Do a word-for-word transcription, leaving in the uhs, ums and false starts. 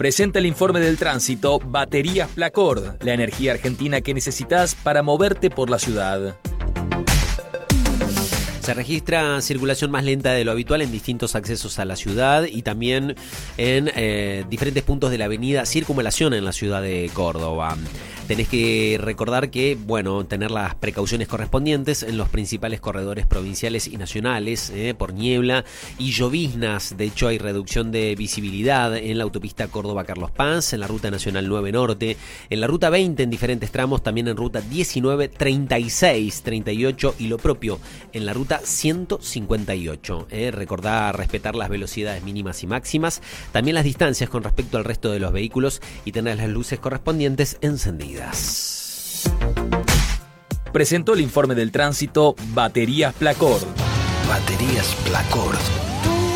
Presenta el informe del tránsito Baterías Placord, la energía argentina que necesitas para moverte por la ciudad. Se registra circulación más lenta de lo habitual en distintos accesos a la ciudad y también en eh, diferentes puntos de la avenida Circunvalación en la ciudad de Córdoba. Tenés que recordar que, bueno, tener las precauciones correspondientes en los principales corredores provinciales y nacionales eh, por niebla y lloviznas. De hecho, hay reducción de visibilidad en la autopista Córdoba-Carlos Paz, en la Ruta Nacional nueve Norte, en la Ruta veinte en diferentes tramos, también en Ruta diecinueve, treinta y seis, treinta y ocho y lo propio en la Ruta ciento cincuenta y ocho. Eh. Recordá respetar las velocidades mínimas y máximas, también las distancias con respecto al resto de los vehículos y tener las luces correspondientes encendidas. Presentó el informe del tránsito Baterías Placord. Baterías Placord.